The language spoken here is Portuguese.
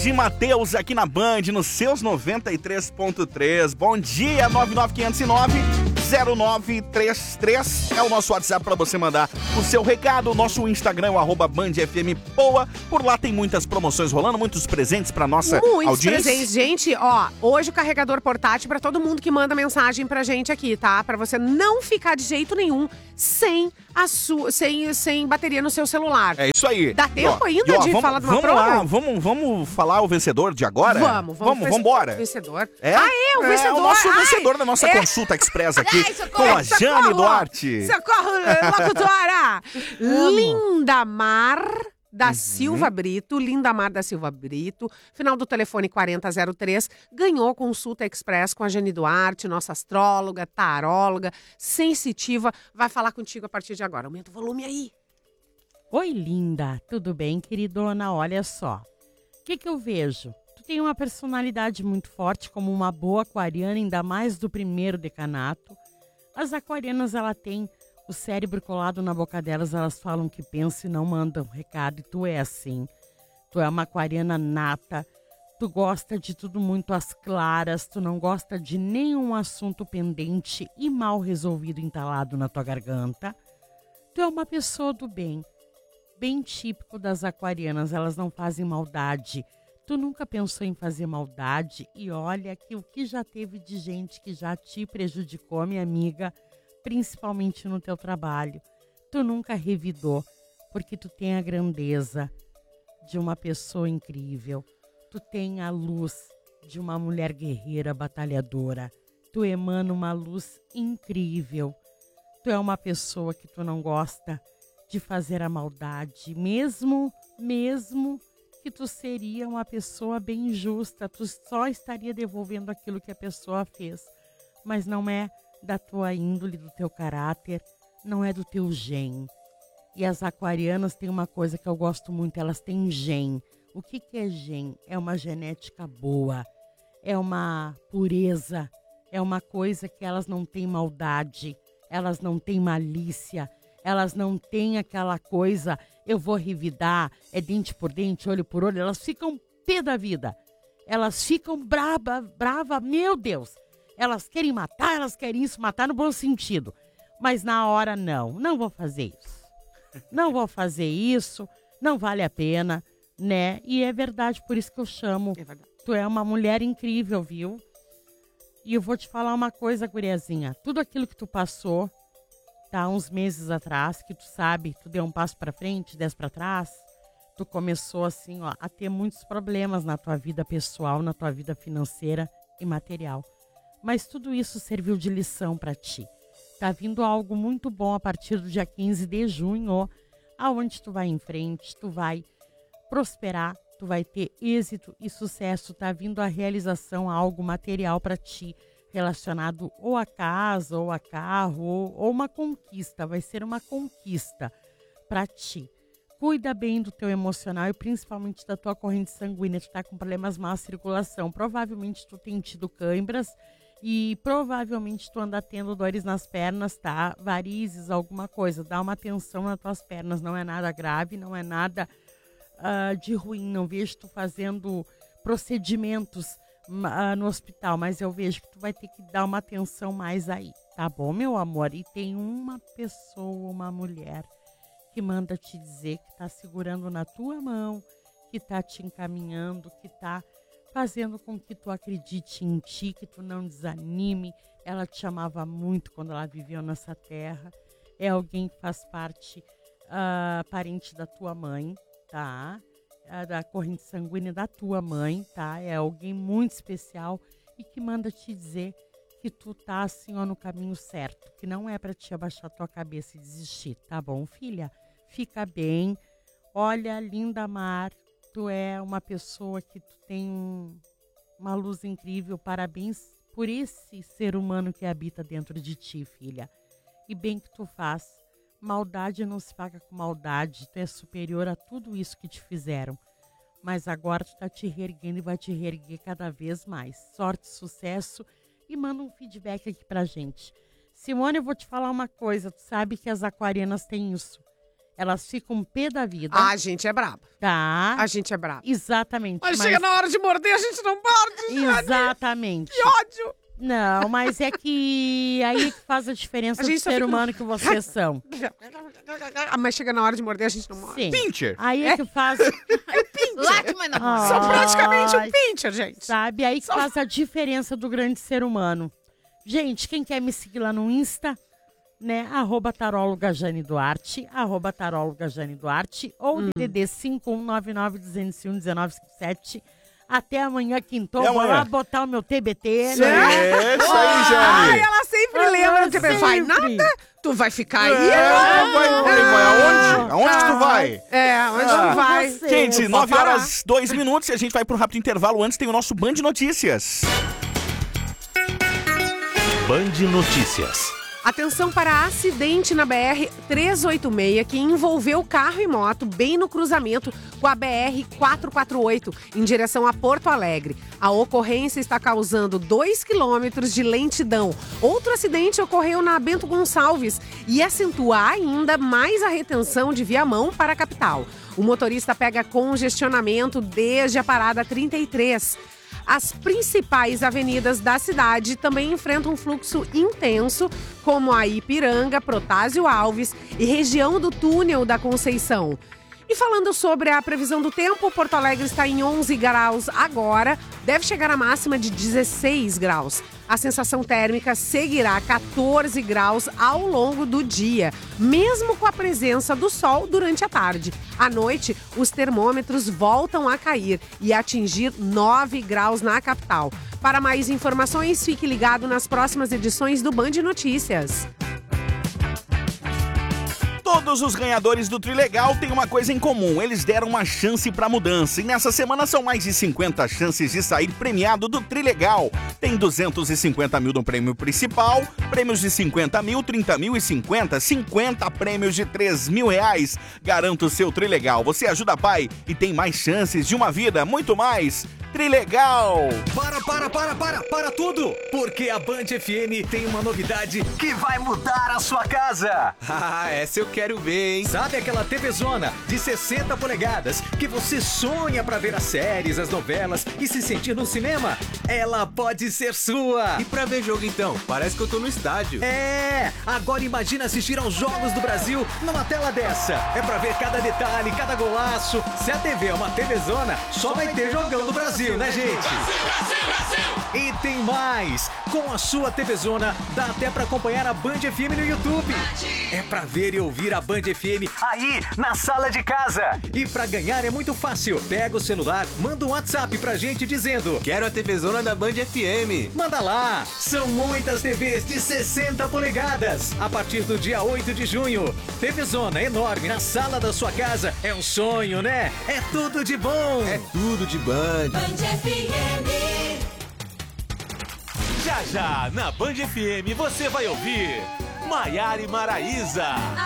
De Matheus aqui na Band, nos seus 93.3. Bom dia, 99509-0933 é o nosso WhatsApp para você mandar o seu recado. Nosso Instagram é o @BandFMPoa. Por lá tem muitas promoções rolando, muitos presentes para nossa audiência. Muitos presentes, gente. Ó, hoje o carregador portátil para todo mundo que manda mensagem pra gente aqui, tá? Para você não ficar de jeito nenhum sem bateria no seu celular. É isso aí. Dá tempo ainda de falar de uma promo? Lá, vamos falar o vencedor de agora? Vamos embora. Vencedor. É? O vencedor. É o nosso vencedor da nossa consulta express aqui com a Jane Duarte. Socorro, locutora! Lindamar da Silva Brito, final do telefone 4003, ganhou consulta express com a Jane Duarte, nossa astróloga, taróloga, sensitiva, vai falar contigo a partir de agora. Aumenta o volume aí. Oi, linda, tudo bem, queridona? Olha só, o que eu vejo? Tu tem uma personalidade muito forte, como uma boa aquariana, ainda mais do primeiro decanato. As aquarianas, ela tem o cérebro colado na boca delas, elas falam que pensam e não mandam recado, e tu é assim. Tu é uma aquariana nata, tu gosta de tudo muito às claras, tu não gosta de nenhum assunto pendente e mal resolvido entalado na tua garganta. Tu é uma pessoa do bem, bem típico das aquarianas, elas não fazem maldade. Tu nunca pensou em fazer maldade e olha que o que já teve de gente que já te prejudicou, minha amiga, principalmente no teu trabalho. Tu nunca revidou, porque tu tem a grandeza de uma pessoa incrível. Tu tem a luz de uma mulher guerreira, batalhadora. Tu emana uma luz incrível. Tu é uma pessoa que tu não gosta de fazer a maldade, mesmo que tu seria uma pessoa bem justa, tu só estaria devolvendo aquilo que a pessoa fez, mas não é da tua índole, do teu caráter, não é do teu gen. E as aquarianas têm uma coisa que eu gosto muito, elas têm gen. O que é gen? É uma genética boa, é uma pureza, é uma coisa que elas não têm maldade, elas não têm malícia, elas não têm aquela coisa, eu vou revidar, é dente por dente, olho por olho, elas ficam pé da vida, elas ficam brava, meu Deus. Elas querem matar, elas querem isso, matar no bom sentido. Mas na hora, não vou fazer isso. Não vou fazer isso, não vale a pena, né? E é verdade, por isso que eu chamo. É verdade. Tu é uma mulher incrível, viu? E eu vou te falar uma coisa, guriazinha. Tudo aquilo que tu passou, tá, uns meses atrás, que tu sabe, tu deu um passo pra frente, 10 pra trás, tu começou assim, ó, a ter muitos problemas na tua vida pessoal, na tua vida financeira e material. Mas tudo isso serviu de lição para ti. Tá vindo algo muito bom a partir do dia 15 de junho, aonde tu vai em frente, tu vai prosperar, tu vai ter êxito e sucesso. Tá vindo a realização, algo material para ti, relacionado ou a casa, ou a carro, ou uma conquista. Vai ser uma conquista para ti. Cuida bem do teu emocional e principalmente da tua corrente sanguínea. Tu tá com problemas má circulação. Provavelmente tu tem tido câimbras, e provavelmente tu anda tendo dores nas pernas, tá? Varizes, alguma coisa. Dá uma atenção nas tuas pernas. Não é nada grave, não é nada de ruim. Não vejo tu fazendo procedimentos no hospital, mas eu vejo que tu vai ter que dar uma atenção mais aí, tá bom, meu amor? E tem uma pessoa, uma mulher, que manda te dizer que tá segurando na tua mão, que tá te encaminhando, que tá fazendo com que tu acredite em ti, que tu não desanime. Ela te amava muito quando ela viveu nessa terra. É alguém que faz parte, parente da tua mãe, tá? Da corrente sanguínea da tua mãe, tá? É alguém muito especial e que manda te dizer que tu tá assim, ó, no caminho certo, que não é pra te abaixar tua cabeça e desistir, tá bom, filha? Fica bem. Olha, Lindamar, tu é uma pessoa que tu tem uma luz incrível. Parabéns por esse ser humano que habita dentro de ti, filha. E bem que tu faz. Maldade não se paga com maldade. Tu é superior a tudo isso que te fizeram. Mas agora tu tá te reerguendo e vai te reerguer cada vez mais. Sorte, sucesso e manda um feedback aqui pra gente. Simone, eu vou te falar uma coisa. Tu sabe que as aquarianas têm isso. elas ficam pé da vida. A gente é braba. Tá? A gente é braba. Exatamente. Mas chega na hora de morder, a gente não morde, Jane. Exatamente. Que ódio. Não, mas é que aí que faz a diferença A do gente só ser fica humano que vocês são. Mas chega na hora de morder, a gente não morde. Sim. Pincher. Aí é que faz... Late, mas não. Ah. São praticamente um pincher, gente. Sabe? Aí que faz a diferença do grande ser humano. Gente, quem quer me seguir lá no Insta, né? @taróloga Jane Duarte, @taróloga Jane Duarte, ou DDD 5199-201-1957. Até amanhã, quintou. Vou lá botar o meu TBT, né? É isso aí, Ai, Jane. ela sempre lembra do TB. Vai nada? Tu vai ficar aí? Vai aonde? Aonde que tu vai? Onde tu vai? você. Gente, Vou 9h02 e a gente vai pro rápido intervalo. Antes tem o nosso Band Notícias. Band Notícias. Atenção para acidente na BR-386 que envolveu carro e moto bem no cruzamento com a BR-448 em direção a Porto Alegre. A ocorrência está causando 2 quilômetros de lentidão. Outro acidente ocorreu na Bento Gonçalves e acentua ainda mais a retenção de Viamão para a capital. O motorista pega congestionamento desde a parada 33. As principais avenidas da cidade também enfrentam um fluxo intenso, como a Ipiranga, Protásio Alves e região do Túnel da Conceição. E falando sobre a previsão do tempo, Porto Alegre está em 11 graus agora, deve chegar a máxima de 16 graus. A sensação térmica seguirá 14 graus ao longo do dia, mesmo com a presença do sol durante a tarde. À noite, os termômetros voltam a cair e atingir 9 graus na capital. Para mais informações, fique ligado nas próximas edições do Band Notícias. Todos os ganhadores do Trilegal têm uma coisa em comum, eles deram uma chance para mudança e nessa semana são mais de 50 chances de sair premiado do Trilegal. Tem 250 mil no prêmio principal, prêmios de 50 mil, 30 mil e 50 prêmios de 3 mil reais. Garanta o seu Trilegal, você ajuda pai e tem mais chances de uma vida, muito mais. Trilegal! Para tudo! Porque a Band FM tem uma novidade que vai mudar a sua casa! Essa eu quero ver, hein? Sabe aquela TVzona de 60 polegadas que você sonha pra ver as séries, as novelas e se sentir no cinema? Ela pode ser sua! E pra ver jogo então? Parece que eu tô no estádio. Agora imagina assistir aos Jogos do Brasil numa tela dessa. É pra ver cada detalhe, cada golaço. Se a TV é uma TVzona, só vai ter Jogão do Brasil, né, gente? E tem mais! Com a sua TVzona, dá até pra acompanhar a Band FM no YouTube. É pra ver e ouvir a Band FM aí, na sala de casa. E pra ganhar é muito fácil. Pega o celular, manda um WhatsApp pra gente dizendo: Quero a TVzona da Band FM. Manda lá! São muitas TVs de 60 polegadas. A partir do dia 8 de junho. TVzona enorme na sala da sua casa. É um sonho, né? É tudo de bom. É tudo de Band. Band FM. Já na Band FM você vai ouvir Maiara e Maraísa.